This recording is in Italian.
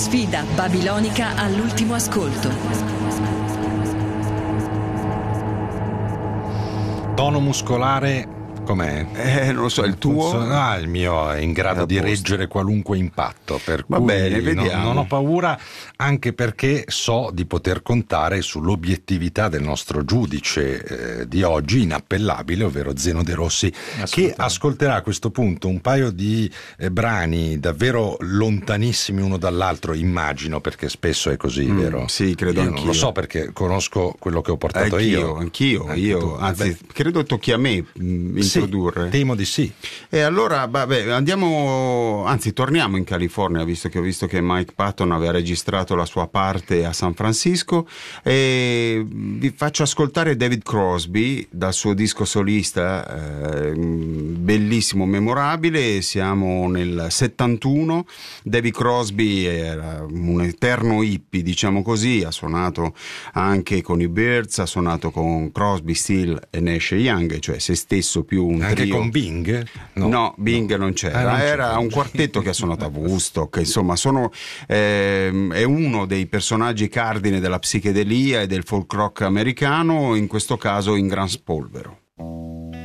Sfida babilonica all'ultimo ascolto. Tono muscolare com'è? Non lo so, il tuo? Il mio è in grado di reggere qualunque impatto, per Va cui bene, vediamo. non ho paura, anche perché so di poter contare sull'obiettività del nostro giudice di oggi, inappellabile, ovvero Zeno De Rossi, che ascolterà a questo punto un paio di brani davvero lontanissimi uno dall'altro, immagino, perché spesso è così, vero? Sì, credo Io anch'io. Non lo so, perché conosco quello che ho portato Anch'io, anzi, credo tocchi a me introdurre. Temo di sì. E allora, torniamo in California, visto che Mike Patton aveva registrato la sua parte a San Francisco, e vi faccio ascoltare David Crosby dal suo disco solista, bellissimo, memorabile. Siamo nel 71. David Crosby era un eterno hippie, diciamo così, ha suonato anche con i Byrds, ha suonato con Crosby, Steele e Nash Young, cioè se stesso più un anche trio. con Bing? No, Bing non c'era, era un quartetto che ha suonato a Woodstock, insomma è uno dei personaggi cardine della psichedelia e del folk rock americano, in questo caso in gran spolvero.